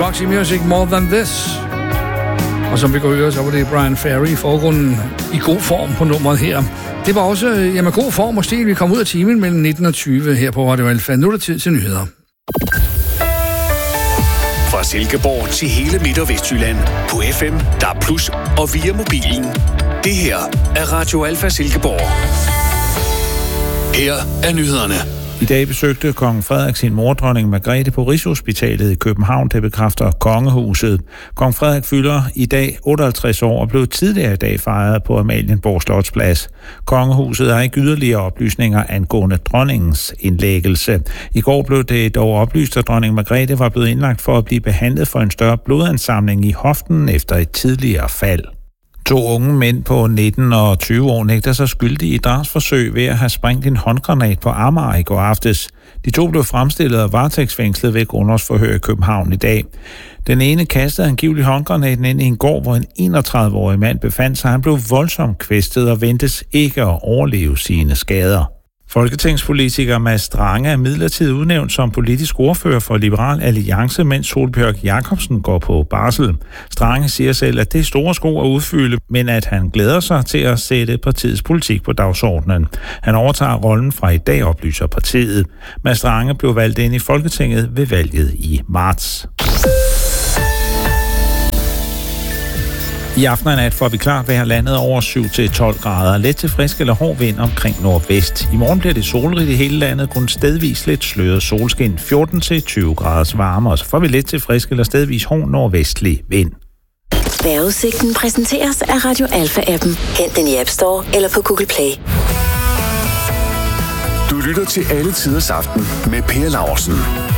Roxy Music, More Than This. Og som vi kan høre, så var det Brian Ferry i forgrunden i god form på nummeret her. Det var også god form og stil. Vi kom ud af timen mellem 19 og 20 her på Radio Alfa. Nu er det tid til nyheder. Fra Silkeborg til hele Midt- og Vestjylland på FM, DAB+ og via mobilen. Det her er Radio Alfa Silkeborg. Her er nyhederne. I dag besøgte kong Frederik sin mor, dronning Margrethe, på Rigshospitalet i København. Det bekræfter kongehuset. Kong Frederik fylder i dag 58 år og blev tidligere i dag fejret på Amalienborg Slotsplads. Kongehuset har ikke yderligere oplysninger angående dronningens indlæggelse. I går blev det dog oplyst, at dronning Margrethe var blevet indlagt for at blive behandlet for en større blodansamling i hoften efter et tidligere fald. 2 unge mænd på 19 og 20 år nægter sig skyldige i drabsforsøg ved at have sprængt en håndgranat på Amager i går aftes. De 2 blev fremstillet og varetægtsfængslet ved grundlovsforhør i København i dag. Den ene kastede angiveligt håndgranaten ind i en gård, hvor en 31-årig mand befandt sig. Han blev voldsomt kvæstet og ventes ikke at overleve sine skader. Folketingspolitiker Mads Strange er midlertidigt udnævnt som politisk ordfører for Liberal Alliance, mens Sólbjørg Jakobsen går på barsel. Strange siger selv, at det er store sko at udfylde, men at han glæder sig til at sætte partiets politik på dagsordenen. Han overtager rollen fra i dag, oplyser partiet. Mads Strange blev valgt ind i Folketinget ved valget i marts. I aften og nat får vi klart vejr, landet over 7-12 grader. Let til frisk eller hård vind omkring nordvest. I morgen bliver det solrigt i hele landet, kun stedvis lidt sløret solskin. 14-20 graders varme, og så får vi let til frisk eller stedvis hård nordvestlig vind. Vejrudsigten præsenteres af Radio Alfa-appen. Hent den i App Store eller på Google Play. Du lytter til Alle Tiders Aften med Per Laursen.